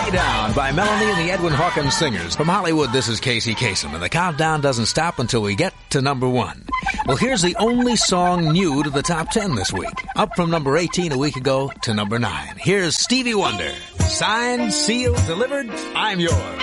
Lay Down by Melanie and the Edwin Hawkins Singers. From Hollywood, this is Casey Kasem, and the countdown doesn't stop until we get to number 1. Well, here's the only song new to the top 10 this week. Up from number 18 a week ago to number 9. Here's Stevie Wonder. Signed, sealed, delivered, I'm yours.